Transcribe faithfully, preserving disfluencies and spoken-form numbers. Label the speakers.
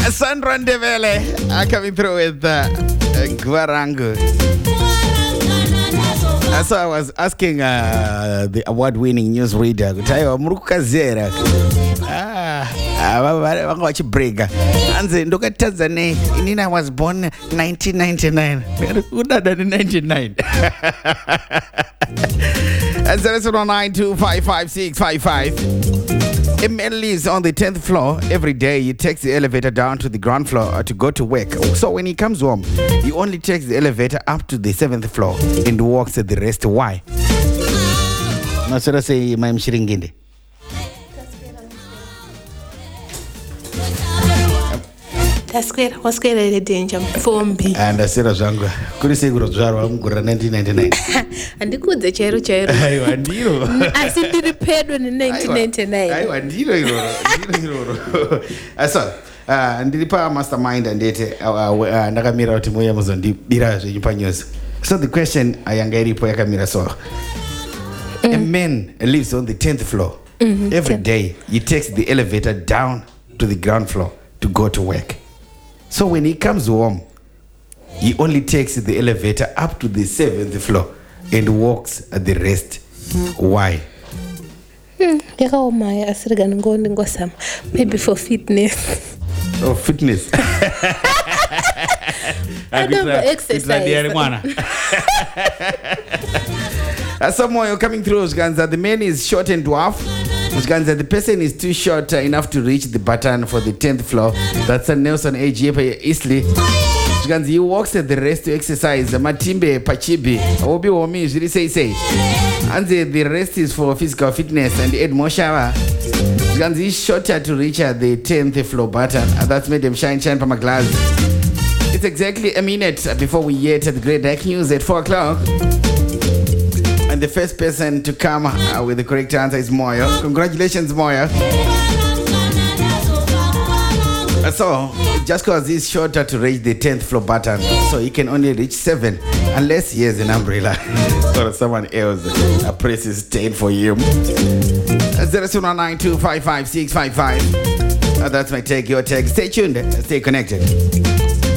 Speaker 1: Sandra Ndebele uh, coming through with uh, Guarangu. Uh, so I was asking uh, the award-winning newsreader, Gutayo Murukazera. Ah, I'm watch break. And then look at Tanzania. Nina was born nineteen ninety-nine. Who died in ninety-nine? And zero nine two five five six five five. Emily is on the tenth floor. Every day he takes the elevator down to the ground floor to go to work. So when he comes home, he only takes the elevator up to the seventh floor and walks the rest. Why? Masura say my mshiringinde.
Speaker 2: Taskwera waskwera ile danger mfombi.
Speaker 1: And asira zvangu. Kuri seguro zvarwa mugura nineteen ninety-nine.
Speaker 2: Andikudze chero chero.
Speaker 1: Aiwa ndiro.
Speaker 2: Asi ndiri pedo ne nineteen ninety-nine.
Speaker 1: Aiwa ndiro iroro. Ndiro iroro. Asa Uh, ndiri pa mastermind andete uh, uh, ndakamira kuti moya muzondibira zvechipanyoso. So the question ayanga iripo yakamira so mm. A man lives on the tenth floor. Mm-hmm. Every day he takes the elevator down to the ground floor to go to work. So when he comes home, he only takes the elevator up to the seventh floor and walks at the rest. Why?
Speaker 2: Hmm. Maybe for fitness.
Speaker 1: Oh, fitness.
Speaker 2: I don't know, exercise.
Speaker 1: Someone coming through, Ganza, the man is short and dwarf. Ganza, the person is too short uh, enough to reach the button for the tenth floor. That's a Nelson A G Eastleigh. Ganza, he walks at the rest to exercise. Matimbe, Pachibi, Obi Womi, Jiri say say. And the, the rest is for physical fitness and Ed Moshawa. Ganza is shorter to reach uh, the tenth floor button. Uh, that's made them shine, shine from a glass. It's exactly a minute before we get the Great Dark News at four o'clock. And the first person to come uh, with the correct answer is Moyo. Congratulations, Moyo. Uh, so, just because he's shorter to reach the tenth floor button, so he can only reach seven, unless he has an umbrella or someone else uh, presses ten for him. zero seven nine two five five six five five. Uh, that's my take, your take. Stay tuned, stay connected.